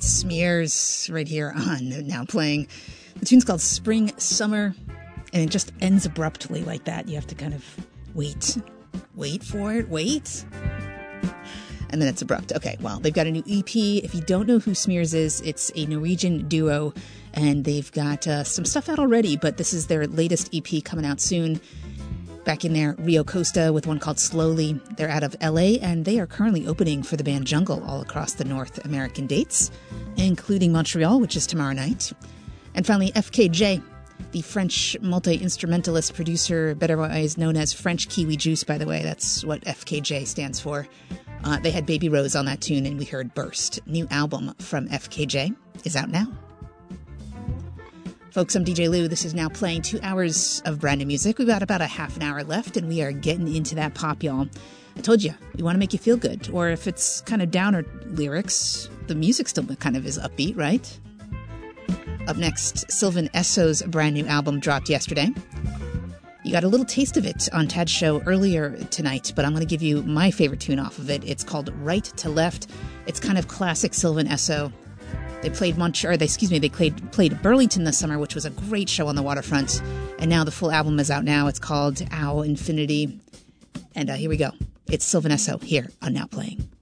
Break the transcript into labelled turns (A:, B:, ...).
A: Smears right here on Now Playing. The tune's called Spring Summer, and it just ends abruptly like that. You have to kind of wait for it, and then it's abrupt. Okay, well, they've got a new EP. If you don't know who Smears is, it's a Norwegian duo, and they've got some stuff out already, but this is their latest EP coming out soon. Back in there, Rio Costa with one called Slowly. They're out of LA, and they are currently opening for the band Jungle all across the North American dates, including Montreal, which is tomorrow night. And finally, FKJ, the French multi-instrumentalist producer, better known as French Kiwi Juice, by the way. That's what FKJ stands for. They had Baby Rose on that tune, and we heard Burst. New album from FKJ is out now. Folks, I'm DJ Lou. This is Now Playing 2 hours of brand new music. We've got about a half an hour left, and we are getting into that pop, y'all. I told you, we want to make you feel good. Or if it's kind of downer lyrics, the music still kind of is upbeat, right? Up next, Sylvan Esso's brand new album dropped yesterday. You got a little taste of it on Tad's show earlier tonight, but I'm going to give you my favorite tune off of it. It's called Right to Left. It's kind of classic Sylvan Esso. They played played Burlington this summer, which was a great show on the waterfront. And now the full album is out now. It's called Ow Infinity. And here we go. It's Sylvan Esso here on Now Playing.